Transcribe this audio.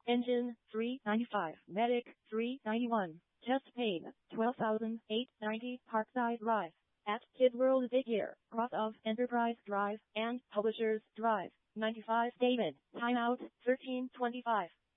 Engine, $395. Medic, $391. Test paid, $12,890. Parkside Drive. At Kid World Daycare, cross of Enterprise Drive and Publishers Drive. 95 David. Timeout, 1325.